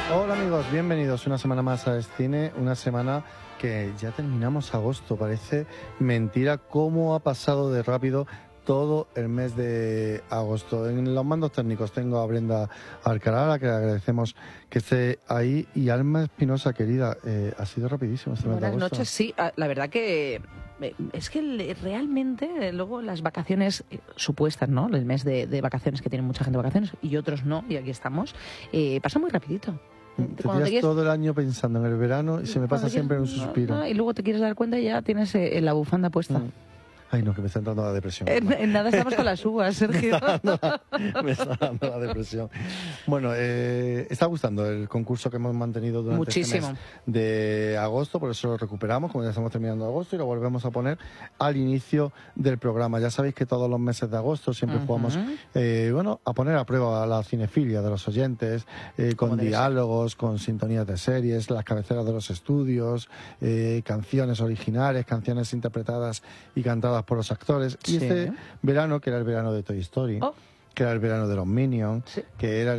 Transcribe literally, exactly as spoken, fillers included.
Hola amigos, bienvenidos una semana más a Cine, una semana que ya terminamos agosto. Parece mentira cómo ha pasado de rápido todo el mes de agosto. En los mandos técnicos tengo a Brenda Alcalá, a la que le agradecemos que esté ahí, y Alma Espinosa, querida, eh, ha sido rapidísimo este mes de Buenas agosto. noches, sí, la verdad que es que realmente luego las vacaciones supuestas, ¿no? El mes de, de vacaciones, que tiene mucha gente de vacaciones y otros no, y aquí estamos, eh, pasa muy rapidito. Te tiras te quieres... todo el año pensando en el verano y se me pasa quieres... siempre en un suspiro. No, no, y luego te quieres dar cuenta y ya tienes eh, la bufanda puesta. Mm. Ay, no, que me está entrando la depresión. En, en nada estamos con las uvas, Sergio. Me está dando la, me está dando la depresión. Bueno, eh, está gustando el concurso que hemos mantenido durante Muchísimo. este mes de agosto, por eso lo recuperamos, como ya estamos terminando agosto, y lo volvemos a poner al inicio del programa. Ya sabéis que todos los meses de agosto siempre uh-huh. jugamos eh, bueno, a poner a prueba la cinefilia de los oyentes, eh, con diálogos, con sintonías de series, las cabeceras de los estudios, eh, canciones originales, canciones interpretadas y cantadas por los actores. Y sí. Este verano, que era el verano de Toy Story, oh. que era el verano de los Minions, sí. que era